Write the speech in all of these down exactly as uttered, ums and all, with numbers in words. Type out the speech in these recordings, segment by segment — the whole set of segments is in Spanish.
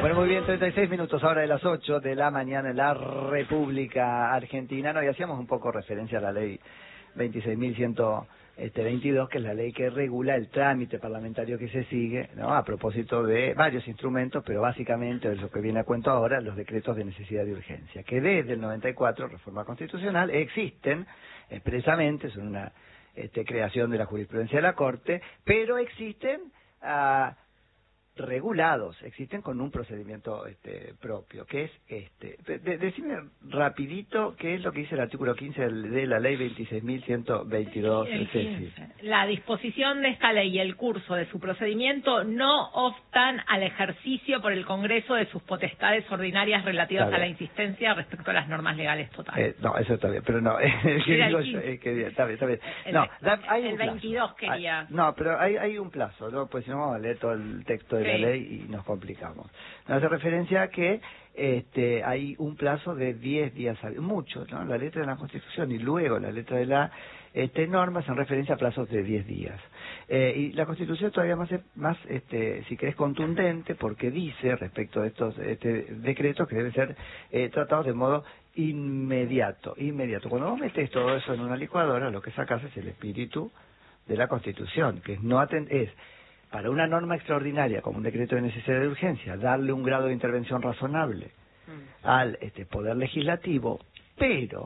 Bueno, muy bien, treinta y seis minutos ahora de las ocho de la mañana en la República Argentina. No, y hacíamos un poco referencia a la ley veintiséis mil ciento veintidós, que es la ley que regula el trámite parlamentario que se sigue, ¿no? A propósito de varios instrumentos, pero básicamente de lo que viene a cuento ahora, los decretos de necesidad de urgencia, que desde el noventa y cuatro, reforma constitucional, existen expresamente, son una este, creación de la jurisprudencia de la Corte, pero existen ah, regulados, existen con un procedimiento este, propio, que es este. De, de, decime rapidito qué es lo que dice el artículo quince de la ley veintiséis mil ciento veintidós. El quince. La disposición de esta ley y el curso de su procedimiento no obstan al ejercicio por el Congreso de sus potestades ordinarias relativas a la insistencia respecto a las normas legales totales. Eh, no, eso está bien, pero no, el que digo yo, eh, que, está bien, está bien. El, no, da, hay el un plazo. veintidós quería. Hay, no, pero hay, hay un plazo, ¿no? Pues si no vamos a leer todo el texto de Sí. la ley y nos complicamos. Nos hace referencia a que este, hay un plazo de diez días, mucho, ¿no? La letra de la Constitución y luego la letra de la este, norma hacen referencia a plazos de diez días. Eh, y la Constitución todavía más, más este, si querés, contundente, porque dice respecto a estos este, decretos que deben ser eh, tratados de modo inmediato, inmediato. Cuando vos metés todo eso en una licuadora, lo que sacás es el espíritu de la Constitución, que es no aten es para una norma extraordinaria como un decreto de necesidad de urgencia, darle un grado de intervención razonable mm. al este poder legislativo, pero,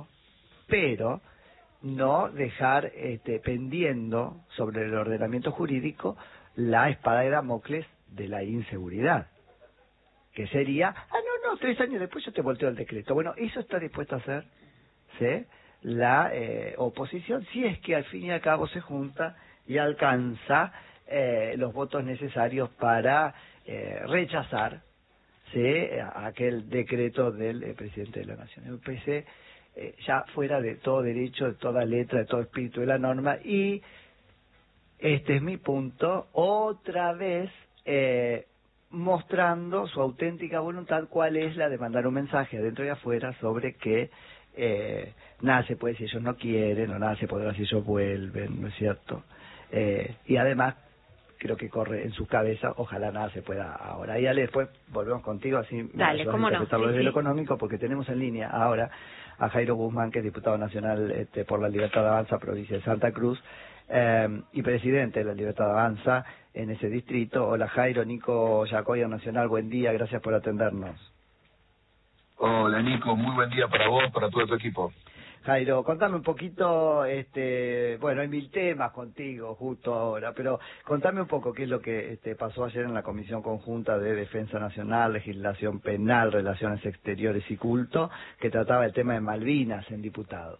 pero no dejar este, pendiendo sobre el ordenamiento jurídico la espada de Damocles de la inseguridad, que sería, ah, no, no, tres años después yo te volteo el decreto. Bueno, eso está dispuesto a hacer, ¿sí? La eh, oposición, si es que al fin y al cabo se junta y alcanza eh, los votos necesarios para eh, rechazar, ¿sí? aquel decreto del eh, presidente de la Nación. El P C eh, ya fuera de todo derecho, de toda letra, de todo espíritu de la norma, y este es mi punto, otra vez eh, mostrando su auténtica voluntad, cuál es la de mandar un mensaje adentro y afuera sobre que eh, nada se puede si ellos no quieren, o nada se podrá si ellos vuelven, ¿no es cierto? Eh, y además creo que corre en su cabeza, ojalá nada se pueda ahora. Y Ale, después volvemos contigo, así me Dale, cómo no. Sí, desde sí. lo económico, porque tenemos en línea ahora a Jairo Guzmán, que es diputado nacional este, por la Libertad de Avanza, provincia de Santa Cruz, eh, y presidente de la Libertad de Avanza en ese distrito. Hola Jairo, Nico Yacoya Nacional, buen día, gracias por atendernos. Hola Nico, muy buen día para vos, para todo tu equipo. Jairo, contame un poquito, este, bueno, hay mil temas contigo justo ahora, pero contame un poco qué es lo que este, pasó ayer en la Comisión Conjunta de Defensa Nacional, Legislación Penal, Relaciones Exteriores y Culto, que trataba el tema de Malvinas en diputados.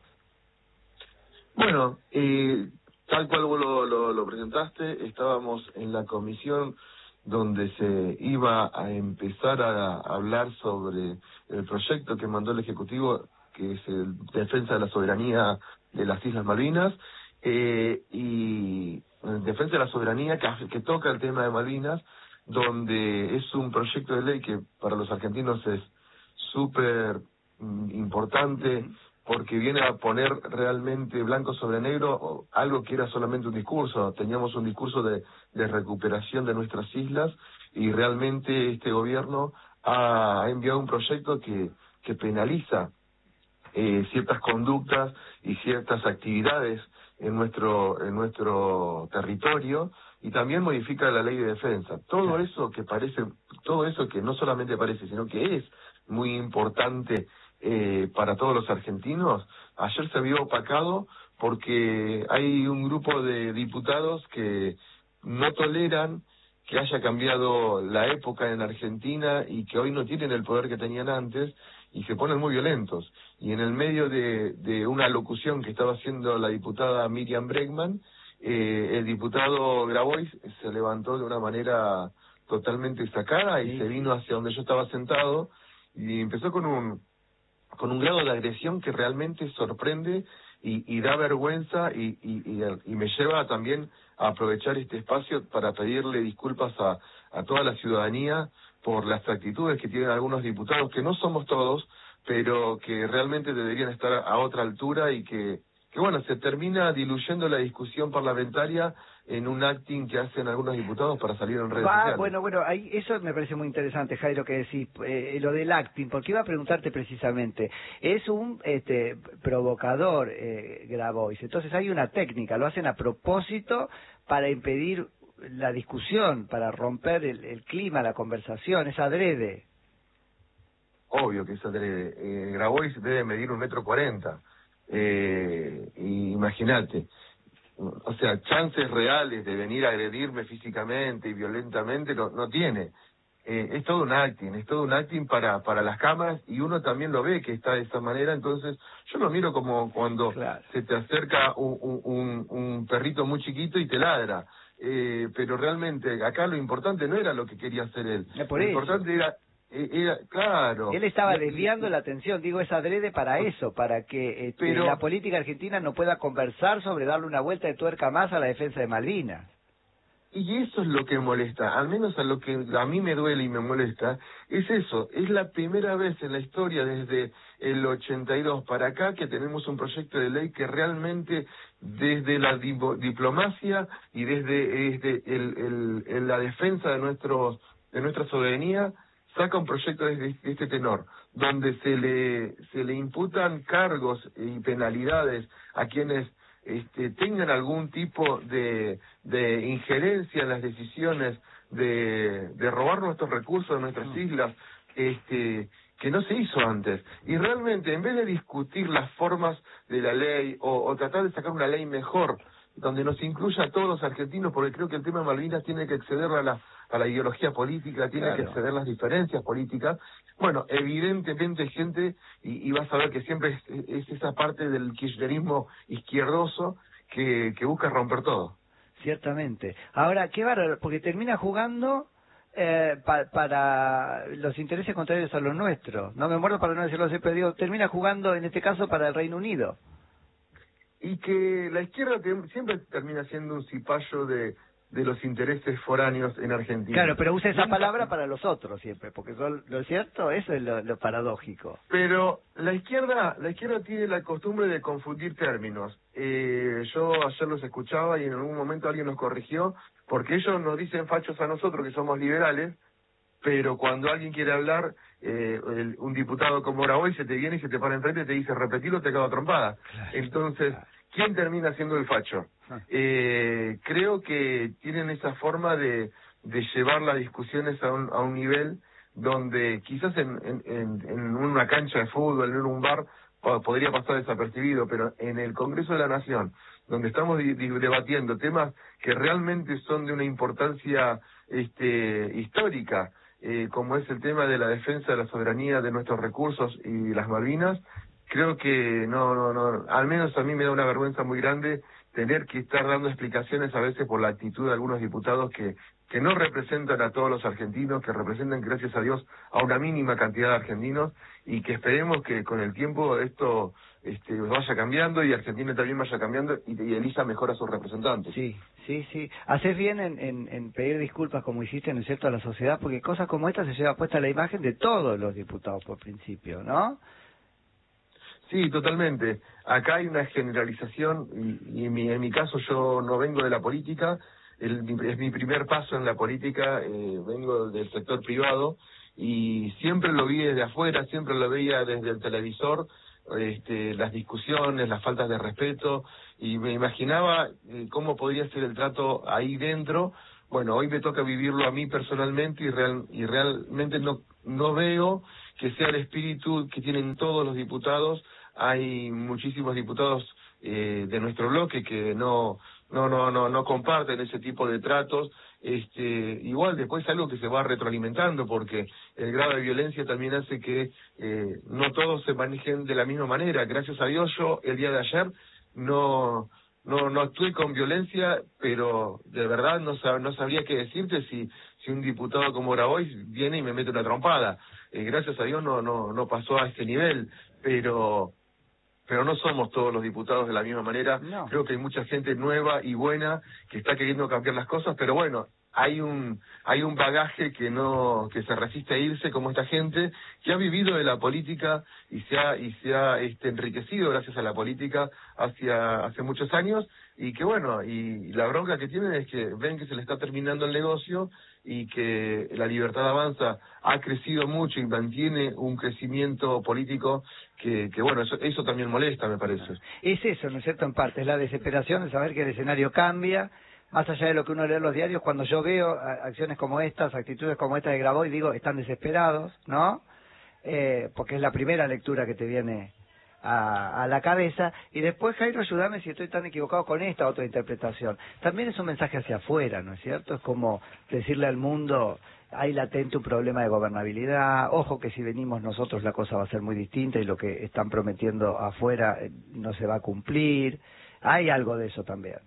Bueno, eh, tal cual vos lo, lo, lo presentaste, estábamos en la comisión donde se iba a empezar a hablar sobre el proyecto que mandó el Ejecutivo, que es el defensa de la soberanía de las Islas Malvinas, eh, y defensa de la soberanía que, que toca el tema de Malvinas, donde es un proyecto de ley que para los argentinos es súper importante, porque viene a poner realmente blanco sobre negro algo que era solamente un discurso. Teníamos un discurso de, de recuperación de nuestras islas, y realmente este gobierno ha enviado un proyecto que, que penaliza Eh, ciertas conductas y ciertas actividades en nuestro en nuestro territorio, y también modifica la ley de defensa. Todo eso que parece, todo eso que no solamente parece, sino que es muy importante eh, para todos los argentinos, ayer se vio opacado porque hay un grupo de diputados que no toleran que haya cambiado la época en Argentina y que hoy no tienen el poder que tenían antes, y se ponen muy violentos. Y en el medio de, de una locución que estaba haciendo la diputada Miriam Bregman, eh, el diputado Grabois se levantó de una manera totalmente sacada y sí. se vino hacia donde yo estaba sentado y empezó con un con un grado de agresión que realmente sorprende y, y da vergüenza, y, y, y, y me lleva también a aprovechar este espacio para pedirle disculpas a, a toda la ciudadanía por las actitudes que tienen algunos diputados, que no somos todos, pero que realmente deberían estar a otra altura y que que bueno, se termina diluyendo la discusión parlamentaria en un acting que hacen algunos diputados para salir en redes Va, sociales. bueno, bueno, ahí, eso me parece muy interesante, Jairo, que decís, eh, lo del acting, porque iba a preguntarte precisamente, es un este, provocador eh, Grabois, entonces hay una técnica, lo hacen a propósito para impedir la discusión, para romper el, el clima, la conversación, es adrede. Obvio que es adrede. Eh, Grabois debe medir un metro cuarenta. Eh, y imagínate, o sea, chances reales de venir a agredirme físicamente y violentamente no, no tiene. Eh, es todo un acting, es todo un acting para para las cámaras y uno también lo ve que está de esa manera, entonces yo lo miro como cuando Claro. se te acerca un, un, un perrito muy chiquito y te ladra. Eh, pero realmente acá lo importante no era lo que quería hacer él, Es por lo eso. importante era Era, claro. Él estaba Y- desviando y- la atención, digo, es adrede para eso, para que este, Pero- la política argentina no pueda conversar sobre darle una vuelta de tuerca más a la defensa de Malvinas. Y eso es lo que molesta, al menos a lo que a mí me duele y me molesta, es eso, es la primera vez en la historia desde el ochenta y dos para acá que tenemos un proyecto de ley que realmente desde la dipo- diplomacia y desde, desde el, el- el- la defensa de, nuestros, de nuestra soberanía saca un proyecto de este tenor, donde se le, se le imputan cargos y penalidades a quienes este, tengan algún tipo de, de injerencia en las decisiones de, de robar nuestros recursos de nuestras islas, este, que no se hizo antes. Y realmente, en vez de discutir las formas de la ley o, o tratar de sacar una ley mejor, donde nos incluya a todos los argentinos, porque creo que el tema de Malvinas tiene que exceder a la, a la ideología política, tiene Claro. que exceder las diferencias políticas. Bueno, evidentemente hay gente, y, y vas a ver que siempre es, es esa parte del kirchnerismo izquierdoso que, que busca romper todo. Ciertamente. Ahora, qué bárbaro, porque termina jugando eh, pa- para los intereses contrarios a los nuestros. No me muerdo para no decirlo así, pero digo, termina jugando en este caso para el Reino Unido. Y que la izquierda te- siempre termina siendo un cipayo de, de los intereses foráneos en Argentina. Claro, pero usa esa Nunca- palabra para los otros siempre, porque son, lo cierto, eso es lo, lo paradójico. Pero la izquierda, la izquierda tiene la costumbre de confundir términos. Eh, yo ayer los escuchaba y en algún momento alguien nos corrigió, porque ellos nos dicen fachos a nosotros que somos liberales, pero cuando alguien quiere hablar, eh, el- un diputado como Grabois se te viene y se te para enfrente y te dice repetilo, te cago a trompada. Claro. Entonces, ¿quién termina siendo el facho? Ah. Eh, creo que tienen esa forma de, de llevar las discusiones a un, a un nivel donde quizás en, en, en, en una cancha de fútbol, en un bar, po- podría pasar desapercibido, pero en el Congreso de la Nación, donde estamos di- di- debatiendo temas que realmente son de una importancia este, histórica, eh, como es el tema de la defensa de la soberanía de nuestros recursos y las Malvinas, creo que no, no, no, al menos a mí me da una vergüenza muy grande tener que estar dando explicaciones a veces por la actitud de algunos diputados que, que no representan a todos los argentinos, que representan, gracias a Dios, a una mínima cantidad de argentinos, y que esperemos que con el tiempo esto este, vaya cambiando y Argentina también vaya cambiando y, y elija mejor a sus representantes. Sí, sí, sí. Haces bien en, en, en pedir disculpas como hiciste, ¿no es cierto?, a la sociedad, porque cosas como esta se lleva puesta la imagen de todos los diputados por principio, ¿no? Sí, totalmente. Acá hay una generalización y, y en, mi, en mi caso yo no vengo de la política, el, mi- es mi primer paso en la política, eh, vengo del sector privado y siempre lo vi desde afuera, siempre lo veía desde el televisor, este, las discusiones, las faltas de respeto y me imaginaba eh, cómo podría ser el trato ahí dentro. Bueno, hoy me toca vivirlo a mí personalmente y, real, y realmente no, no veo que sea el espíritu que tienen todos los diputados. Hay muchísimos diputados eh, de nuestro bloque que no no no no no comparten ese tipo de tratos. Este, igual después es algo que se va retroalimentando porque el grado de violencia también hace que eh, no todos se manejen de la misma manera. Gracias a Dios yo el día de ayer no no no actué con violencia, pero de verdad no sab- no sabría qué decirte si si un diputado como Grabois viene y me mete una trompada. Eh, gracias a Dios no no no pasó a ese nivel, pero pero no somos todos los diputados de la misma manera. No. Creo que hay mucha gente nueva y buena que está queriendo cambiar las cosas, pero bueno, hay un hay un bagaje que no que se resiste a irse, como esta gente que ha vivido de la política y se ha y se ha este, enriquecido gracias a la política hacia hace muchos años, y que bueno, y la bronca que tienen es que ven que se le está terminando el negocio y que la Libertad Avanza ha crecido mucho y mantiene un crecimiento político que, que bueno, eso, eso también molesta, me parece. Es eso, ¿no es cierto? En parte, es la desesperación de saber que el escenario cambia, más allá de lo que uno lee en los diarios. Cuando yo veo acciones como estas, actitudes como esta de Grabois, digo, están desesperados, ¿no? Eh, porque es la primera lectura que te viene a, a la cabeza. Y después, Jairo, ayúdame si estoy tan equivocado con esta otra interpretación. También es un mensaje hacia afuera, ¿no es cierto? Es como decirle al mundo, hay latente un problema de gobernabilidad, ojo que si venimos nosotros la cosa va a ser muy distinta y lo que están prometiendo afuera eh, no se va a cumplir. Hay algo de eso también.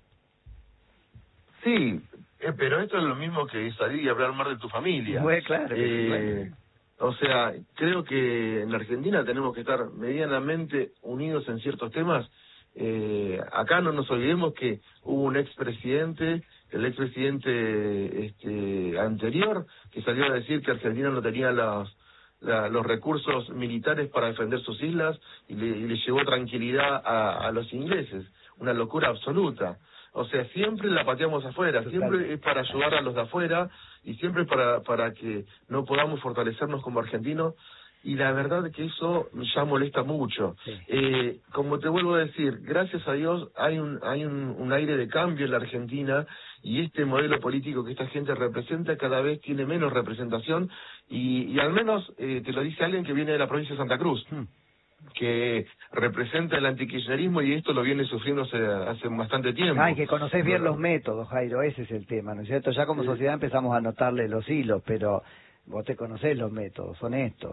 Sí, eh, pero esto es lo mismo que salir y hablar más de tu familia. Muy claro. Eh, sí, o sea, creo que en la Argentina tenemos que estar medianamente unidos en ciertos temas. Eh, acá no nos olvidemos que hubo un expresidente, el expresidente este, anterior, que salió a decir que Argentina no tenía los, la, los recursos militares para defender sus islas y le, y le llevó tranquilidad a, a los ingleses. Una locura absoluta. O sea, siempre la pateamos afuera, siempre es para ayudar a los de afuera y siempre para para que no podamos fortalecernos como argentinos, y la verdad que eso ya molesta mucho. Sí. Eh, como te vuelvo a decir, gracias a Dios hay un hay un, un aire de cambio en la Argentina, y este modelo político que esta gente representa cada vez tiene menos representación, y, y al menos eh, te lo dice alguien que viene de la provincia de Santa Cruz. Hmm. que representa el antikirchnerismo, y esto lo viene sufriendo hace, hace bastante tiempo. Ay, que conocés bien los métodos, Jairo, ese es el tema, ¿no es cierto? Ya como sí. sociedad empezamos a notarle los hilos, pero vos te conocés los métodos, son estos.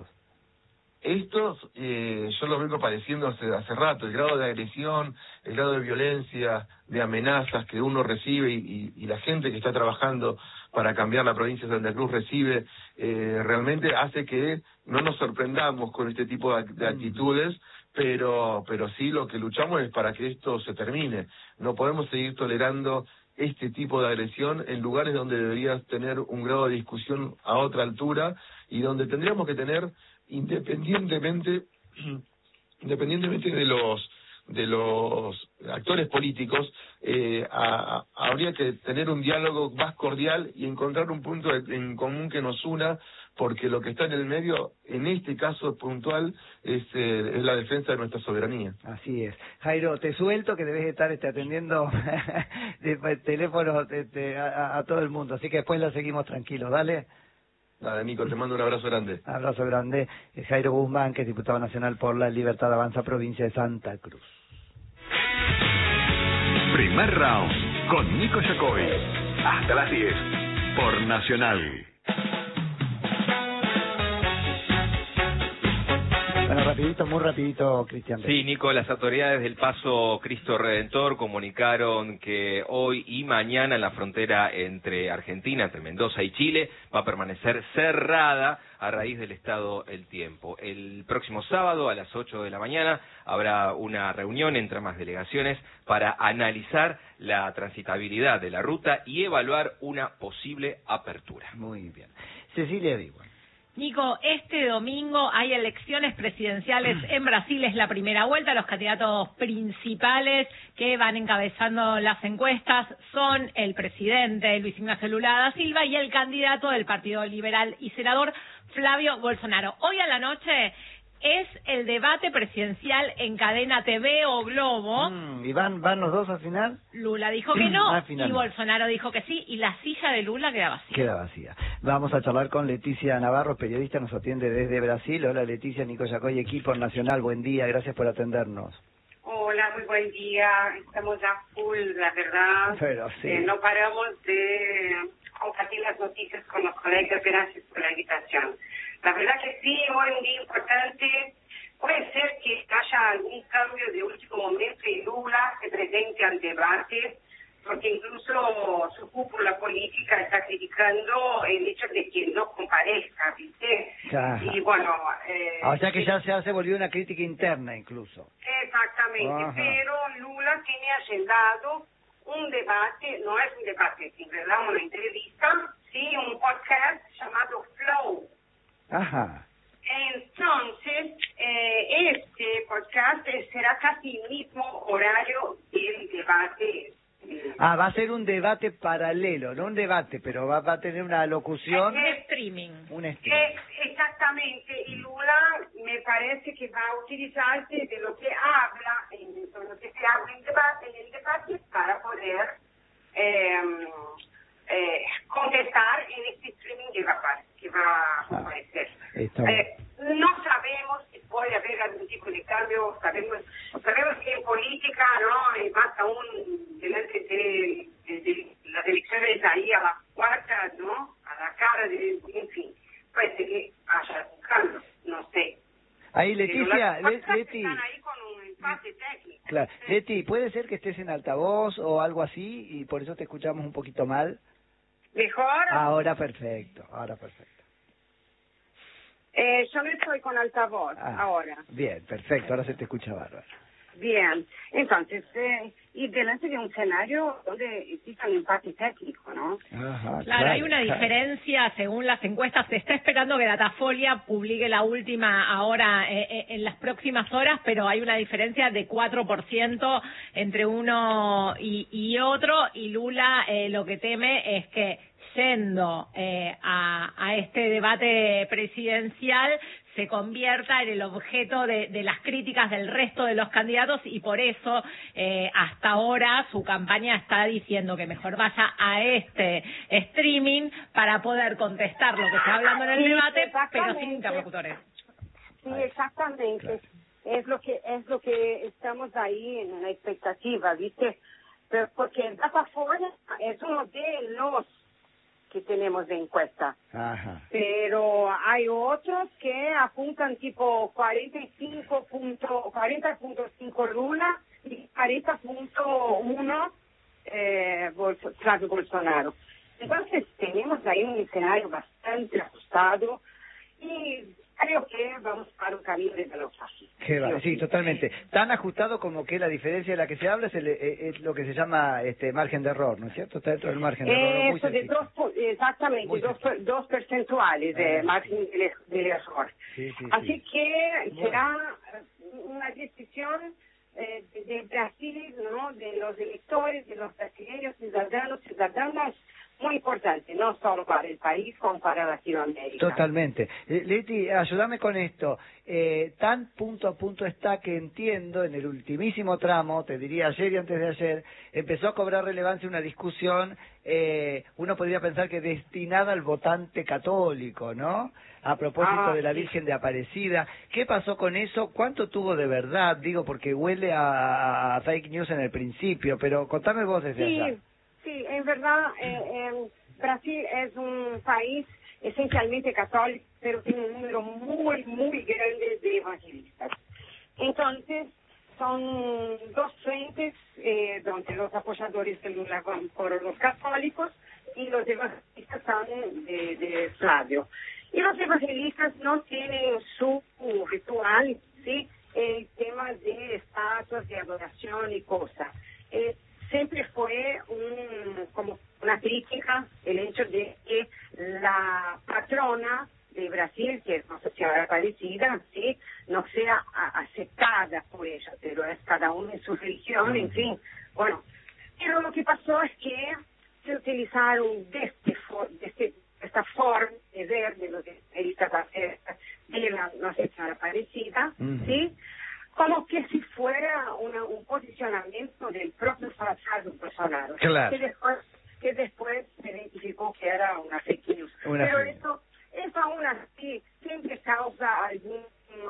Estos, eh, yo los vengo padeciendo hace, hace rato, el grado de agresión, el grado de violencia, de amenazas que uno recibe y, y, y la gente que está trabajando para cambiar la provincia de Santa Cruz recibe, eh, realmente hace que no nos sorprendamos con este tipo de, de actitudes, pero, pero sí lo que luchamos es para que esto se termine. No podemos seguir tolerando este tipo de agresión en lugares donde deberías tener un grado de discusión a otra altura y donde tendríamos que tener, independientemente independientemente de los de los actores políticos, eh, a, a, habría que tener un diálogo más cordial y encontrar un punto de, en común que nos una, porque lo que está en el medio, en este caso puntual, es, eh, es la defensa de nuestra soberanía. Así es. Jairo, te suelto que debes estar este, atendiendo de teléfono este, a, a todo el mundo, así que después la seguimos tranquilos, dale. Dale, Nico, te mando un abrazo grande. Abrazo grande. Jairo Guzmán, que es diputado nacional por la Libertad Avanza, provincia de Santa Cruz. Primer round con Nico Yacoy. Hasta las diez por Nacional. Bueno, rapidito, muy rapidito, Cristian. Sí, Nico, las autoridades del Paso Cristo Redentor comunicaron que hoy y mañana en la frontera entre Argentina, entre Mendoza y Chile, va a permanecer cerrada a raíz del estado del tiempo. El próximo sábado a las ocho de la mañana habrá una reunión entre ambas delegaciones para analizar la transitabilidad de la ruta y evaluar una posible apertura. Muy bien. Cecilia Diwan. Nico, este domingo hay elecciones presidenciales en Brasil, es la primera vuelta. Los candidatos principales que van encabezando las encuestas son el presidente Luis Ignacio Lula da Silva y el candidato del Partido Liberal y senador Flavio Bolsonaro. Hoy a la noche es el debate presidencial en Cadena T V o Globo. Mm, ¿Y van, van los dos al final? Lula dijo que no ah, y Bolsonaro dijo que sí, y la silla de Lula queda vacía. Queda vacía. Vamos a charlar con Leticia Navarro, periodista, nos atiende desde Brasil. Hola Leticia, Nico Yacoy, equipo Nacional, buen día, gracias por atendernos. Hola, muy buen día, estamos ya full, la verdad. Pero sí. Eh, no paramos de compartir las noticias con los colegas, gracias por la invitación. La verdad que sí, hoy un día importante. Puede ser que haya algún cambio de último momento y Lula se presente al debate, porque incluso su cúpula política está criticando el hecho de que no comparezca, ¿viste? Ajá. Y bueno... Eh, o sea que ya se hace volvió una crítica interna incluso. Exactamente, ajá. Pero Lula tiene agendado un un debate, no es un debate, es en verdad una entrevista, sí, un podcast llamado Flow. Ajá. Entonces, eh, este podcast será casi el mismo horario del debate. Ah, va a ser un debate paralelo, no un debate, pero va, va a tener una locución. Un streaming. Un streaming. Es, exactamente, y Lula me parece que va a utilizarse de lo que habla, en, de lo que se habla en, debate, en el debate para poder eh, eh, contestar en este streaming que va, que va a aparecer. Eh, no sabemos si puede haber algún tipo de cambio, sabemos, sabemos que en política, ¿no? Y más aún delante de, de, de las elecciones ahí a la cuarta, ¿no? A la cara de, en fin, puede que haya un cambio, no sé. Ahí, Leticia, Le, Leti. Están ahí con un empate técnico. Claro. Leti, ¿puede ser que estés en altavoz o algo así y por eso te escuchamos un poquito mal? ¿Mejor? Ahora perfecto, ahora perfecto. Eh, yo no estoy con altavoz Ah, ahora. Bien, perfecto, ahora se te escucha bárbaro. Bien, entonces, eh, y delante de un escenario donde existe un empate técnico, ¿no? Ajá, Claro, claro, hay una claro. diferencia según las encuestas. Se está esperando que Datafolia publique la última ahora eh, eh, en las próximas horas, pero hay una diferencia de cuatro por ciento entre uno y, y otro, y Lula eh, lo que teme es que yendo eh, a, a este debate presidencial se convierta en el objeto de, de las críticas del resto de los candidatos, y por eso eh, hasta ahora su campaña está diciendo que mejor vaya a este streaming para poder contestar lo que está hablando en el Sí, debate, pero sin interlocutores. Sí, exactamente. Claro. Es lo que es lo que estamos ahí en la expectativa, ¿viste? Pero porque el Datafolia es uno de los que tenemos de encuesta. Ajá. Pero hay otros que apuntan tipo cuarenta y cinco punto, cuarenta punto cinco Lula y cuarenta punto uno eh, Bolso, Flavio Bolsonaro. Entonces tenemos ahí un escenario bastante ajustado y creo que vamos para un camino de velocidad. Qué va, sí, totalmente. Tan ajustado como que la diferencia de la que se habla es, el, es lo que se llama este margen de error, ¿no es cierto? Está dentro del margen de error. Muy Eso de sencillo. dos, exactamente, Muy dos, sencillo. dos percentuales de Ah, margen de, de error. Sí, sí, Así sí. que Bueno. será una decisión eh, de, de Brasil, ¿no? De los electores, de los brasileños, ciudadanos, ciudadanas, muy importante, no solo para el país, como para Latinoamérica. Totalmente. Eh, Leti, ayúdame con esto. Eh, tan punto a punto está que entiendo, en el ultimísimo tramo, te diría ayer y antes de ayer, empezó a cobrar relevancia una discusión, eh, uno podría pensar que destinada al votante católico, ¿no? A propósito Ah, de la sí. Virgen de Aparecida. ¿Qué pasó con eso? ¿Cuánto tuvo de verdad? Digo, porque huele a, a fake news en el principio, pero contame vos desde Sí, allá. sí, en verdad, eh, eh, Brasil es un país esencialmente católico, pero tiene un número muy, muy grande de evangelistas. Entonces, son dos frentes eh, donde los apoyadores de Lula van por los católicos y los evangelistas son de, de Flavio. Y los evangelistas no tienen su ritual, ¿sí? El tema de estatuas, de adoración y cosas. Eh, siempre fue un, como una crítica el hecho de que la patrona de Brasil, que es Nuestra Señora Aparecida, ¿sí? No sea a, aceptada por ella, pero es cada uno en su religión, en fin. Bueno, pero lo que pasó es que se utilizaron de, este, de este, esta forma de ver de los evangelistas acerca de la Nuestra Señora Aparecida, Uh-huh. ¿sí? Como que si fuera una, un posicionamiento del propio Flavio Bolsonaro, Claro. que después, que después se identificó que era una fake news. Una Pero fake eso, eso aún así siempre causa algún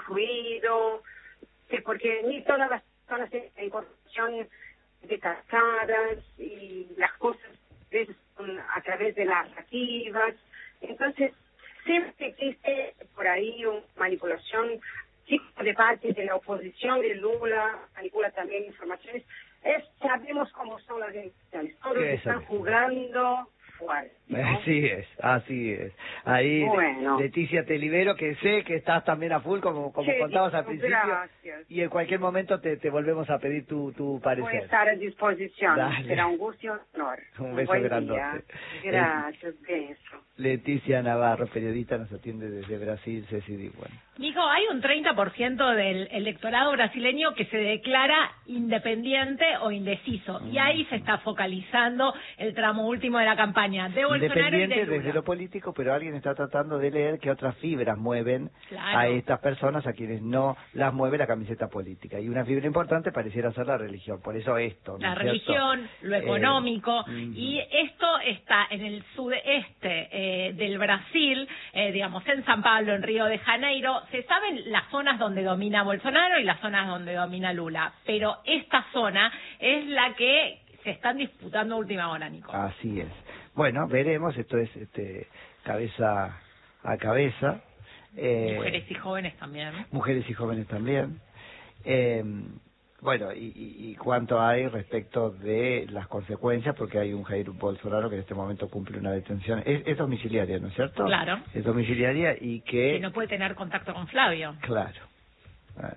ruido, sí, porque ni todas las personas tienen información detalladas y las cosas a veces son a través de las narrativas. Entonces, siempre existe por ahí una manipulación sí, de parte de la oposición de Lula, manipula también informaciones. Es, sabemos cómo son las elecciones. Todos ¿Qué están sabes? jugando fuerte. ¿no? Así es, así es. Ahí, Bueno. Leticia, te libero, que sé que estás también a full, como, como Sí, contabas al muchas principio. gracias. Y en cualquier momento te, te volvemos a pedir tu, tu Voy a parecer. estar a disposición. Dale. Será un gusto y un honor. Un beso buen grandote. día. Gracias, beso. Leticia Navarro, periodista, nos atiende desde Brasil, Ceci Diwan. Nico, hay un treinta por ciento del electorado brasileño que se declara independiente o indeciso. Y ahí se está focalizando el tramo último de la campaña de Bolsonaro y de Independiente Lula. desde lo político, pero alguien está tratando de leer qué otras fibras mueven Claro. a estas personas a quienes no las mueve la camiseta política. Y una fibra importante pareciera ser la religión. Por eso esto, ¿no La es cierto? religión, lo Eh, económico, ujú. y esto está en el sudeste eh, del Brasil, eh, digamos en San Pablo, en Río de Janeiro. Se saben las zonas donde domina Bolsonaro y las zonas donde domina Lula, pero esta zona es la que se están disputando a última hora, Nico. Así es. Bueno, veremos, esto es este, cabeza a cabeza. Eh, Mujeres y jóvenes también. Mujeres y jóvenes también. Eh, bueno, y, y, y cuánto hay respecto de las consecuencias, porque hay un Jair Bolsonaro que en este momento cumple una detención. Es, es domiciliaria, ¿no es cierto? Claro. Es domiciliaria y que... Que no puede tener contacto con Flavio. Claro. Ah,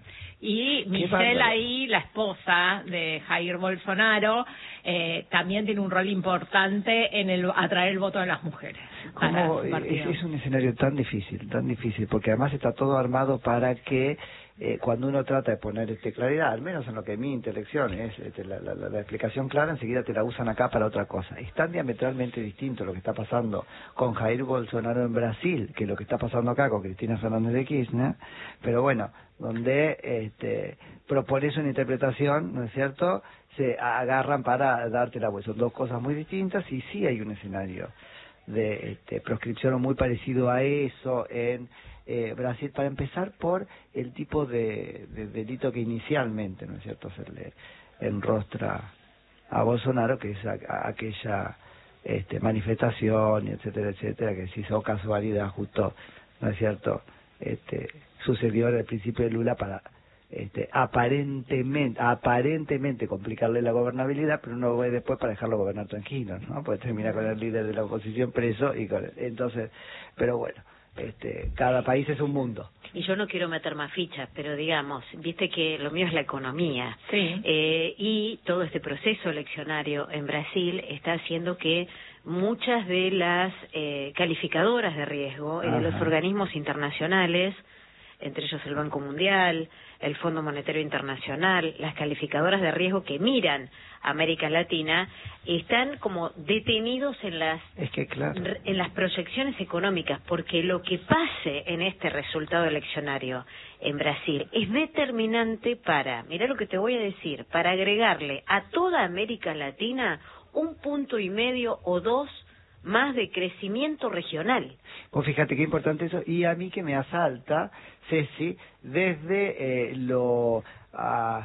Y Michelle bárbaro. ahí, la esposa de Jair Bolsonaro, eh, también tiene un rol importante en el atraer el voto de las mujeres. para ¿Cómo? su Es, partido. es un escenario tan difícil, tan difícil, porque además está todo armado para que eh, cuando uno trata de poner este claridad, al menos en lo que mi intelección es este, la, la, la, la explicación clara, enseguida te la usan acá para otra cosa. Es tan diametralmente distinto lo que está pasando con Jair Bolsonaro en Brasil que lo que está pasando acá con Cristina Fernández de Kirchner, pero bueno, donde este, propones una interpretación, ¿no es cierto?, se agarran para darte la vuelta. Son dos cosas muy distintas y sí hay un escenario de este, proscripción muy parecido a eso en eh, Brasil, para empezar por el tipo de, de delito que inicialmente, ¿no es cierto?, se le enrostra a Bolsonaro, que es a, a aquella este, manifestación, etcétera, etcétera, que se hizo casualidad justo, ¿no es cierto?, este, sucedió al principio de Lula para este, aparentemente aparentemente complicarle la gobernabilidad, pero no ve después para dejarlo gobernar tranquilo, ¿no? Pues termina con el líder de la oposición preso y con entonces, pero bueno, este, cada país es un mundo. Y yo no quiero meter más fichas, pero digamos, viste que lo mío es la economía. Sí. Eh, y todo este proceso eleccionario en Brasil está haciendo que muchas de las eh, calificadoras de riesgo y de los Ajá. organismos internacionales, entre ellos el Banco Mundial, el Fondo Monetario Internacional, las calificadoras de riesgo que miran a América Latina, están como detenidos en las Es que claro. en las proyecciones económicas, porque lo que pase en este resultado eleccionario en Brasil es determinante para, mirá lo que te voy a decir, para agregarle a toda América Latina un punto y medio o dos más de crecimiento regional. Pues fíjate qué importante eso, y a mí que me asalta, Ceci, desde eh, lo ah,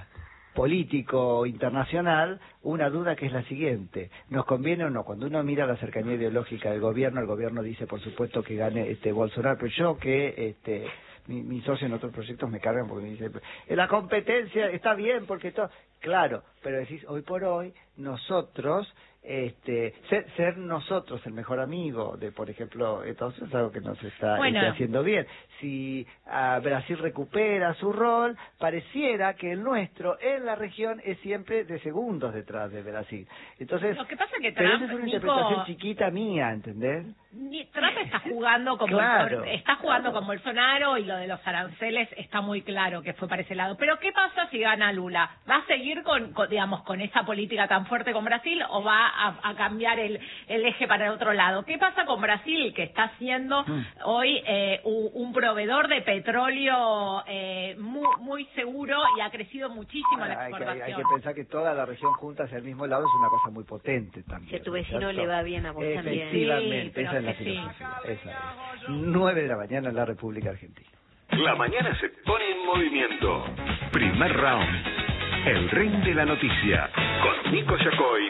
político internacional, una duda que es la siguiente: ¿nos conviene o no? Cuando uno mira la cercanía ideológica del gobierno, el gobierno dice por supuesto que gane este Bolsonaro, pero yo que este mi, mi socio en otros proyectos me cargan porque me dicen, la competencia está bien porque todo, claro, pero decís, hoy por hoy nosotros este ser, ser nosotros el mejor amigo de, por ejemplo, entonces es algo que nos está Bueno. este, haciendo bien. Si uh, Brasil recupera su rol, pareciera que el nuestro en la región es siempre de segundos detrás de Brasil. Entonces, Lo que pasa que pero Trump, esa es una Nico, interpretación chiquita mía, ¿entendés? Ni- Trump está jugando con Claro. Bolsonaro, está jugando con Bolsonaro, y lo de los aranceles está muy claro que fue para ese lado. Pero ¿qué pasa si gana Lula? ¿Va a seguir con, con, digamos, con esa política tan fuerte con Brasil o va a, a cambiar el, el eje para el otro lado? ¿Qué pasa con Brasil, que está siendo Mm. hoy eh, un, un proveedor de petróleo eh, muy, muy seguro y ha crecido muchísimo la Hay que, hay, exportación? hay que pensar que toda la región junta hacia el mismo lado es una cosa muy potente también. Si a tu ¿no es vecino cierto? le va bien, a vos también. Efectivamente, Sí, pero esa es la que sí. filosofía. Esa es. nueve de la mañana en la República Argentina. La mañana se pone en movimiento. Primer round. El ring de la noticia. Con Nico Yacoy.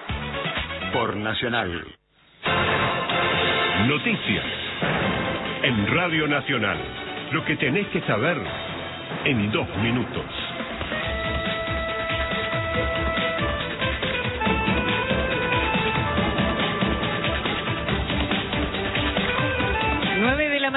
Por Nacional. Noticias. En Radio Nacional. Lo que tenés que saber en dos minutos.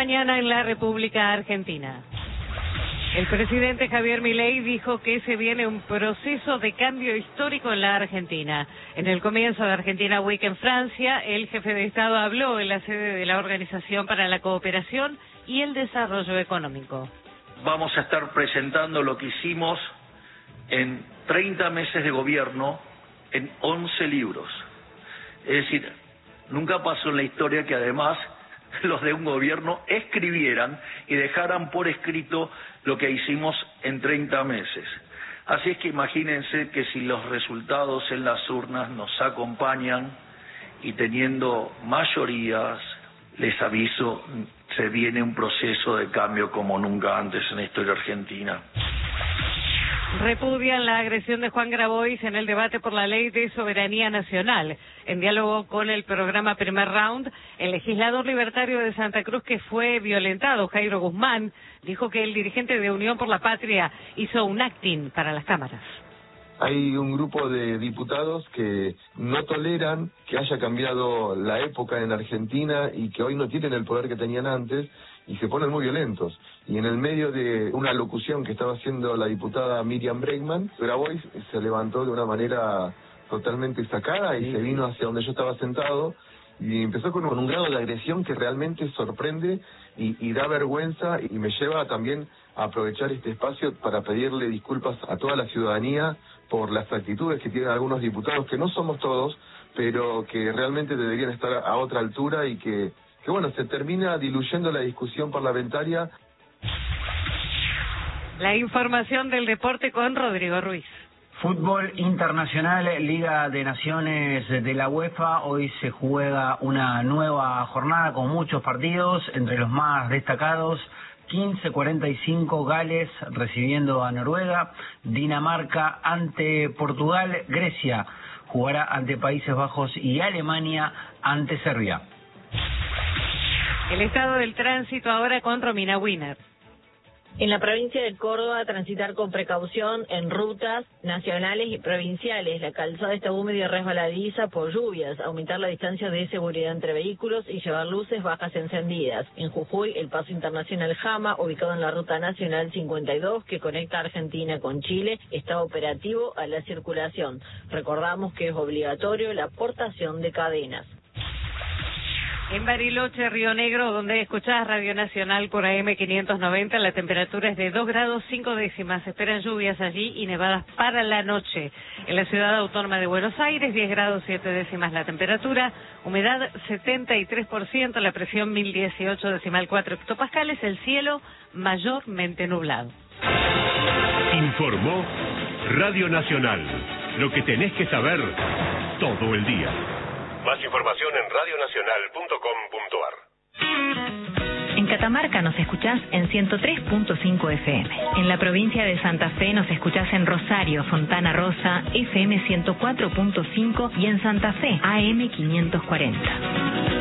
mañana en la República Argentina. El presidente Javier Milei dijo que se viene un proceso de cambio histórico en la Argentina. En el comienzo de Argentina Week en Francia, el jefe de Estado habló en la sede de la Organización para la Cooperación y el Desarrollo Económico. Vamos a estar presentando lo que hicimos en treinta meses de gobierno en once libros. Es decir, nunca pasó en la historia que además los de un gobierno escribieran y dejaran por escrito lo que hicimos en treinta meses. Así es que imagínense que si los resultados en las urnas nos acompañan y teniendo mayorías, les aviso, se viene un proceso de cambio como nunca antes en la historia argentina. Repudian la agresión de Juan Grabois en el debate por la Ley de Soberanía Nacional. En diálogo con el programa Primer Round, el legislador libertario de Santa Cruz que fue violentado, Jairo Guzmán, dijo que el dirigente de Unión por la Patria hizo un acting para las cámaras. Hay un grupo de diputados que no toleran que haya cambiado la época en Argentina y que hoy no tienen el poder que tenían antes y se ponen muy violentos. Y en el medio de una locución que estaba haciendo la diputada Miriam Bregman, Grabois se levantó de una manera totalmente sacada y se vino hacia donde yo estaba sentado y empezó con un grado de agresión que realmente sorprende y, y da vergüenza y me lleva también a aprovechar este espacio para pedirle disculpas a toda la ciudadanía por las actitudes que tienen algunos diputados, que no somos todos, pero que realmente deberían estar a otra altura y que, que bueno, se termina diluyendo la discusión parlamentaria. La información del deporte con Rodrigo Ruiz. Fútbol internacional, Liga de Naciones de la UEFA. Hoy se juega una nueva jornada con muchos partidos, entre los más destacados: quince cuarenta y cinco Gales recibiendo a Noruega, Dinamarca ante Portugal, Grecia jugará ante Países Bajos y Alemania ante Serbia. El estado del tránsito ahora con Romina Wiener. En la provincia de Córdoba, transitar con precaución en rutas nacionales y provinciales. La calzada está húmeda y resbaladiza por lluvias. Aumentar la distancia de seguridad entre vehículos y llevar luces bajas encendidas. En Jujuy, el paso internacional Jama, ubicado en la ruta nacional cincuenta y dos, que conecta Argentina con Chile, está operativo a la circulación. Recordamos que es obligatorio la portación de cadenas. En Bariloche, Río Negro, donde escuchás Radio Nacional por A M quinientos noventa, la temperatura es de dos grados cinco décimas. Se esperan lluvias allí y nevadas para la noche. En la ciudad autónoma de Buenos Aires, diez grados siete décimas la temperatura, humedad setenta y tres por ciento, la presión mil dieciocho decimal cuatro hectopascales, el cielo mayormente nublado. Informó Radio Nacional. Lo que tenés que saber todo el día. Más información en radio nacional punto com punto ar. En Catamarca nos escuchás en ciento tres punto cinco F M. En la provincia de Santa Fe nos escuchás en Rosario, Fontana Rosa, F M ciento cuatro punto cinco y en Santa Fe, A M quinientos cuarenta.